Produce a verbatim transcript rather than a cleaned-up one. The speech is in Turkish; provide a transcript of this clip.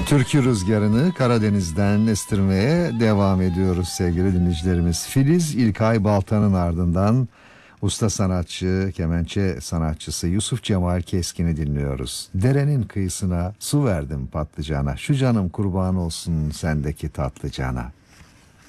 Türkü rüzgarını Karadeniz'den estirmeye devam ediyoruz sevgili dinleyicilerimiz. Filiz İlkay Baltan'ın ardından usta sanatçı, kemençe sanatçısı Yusuf Cemal Keskin'i dinliyoruz. Derenin kıyısına su verdim patlıcana, şu canım kurban olsun sendeki tatlı cana.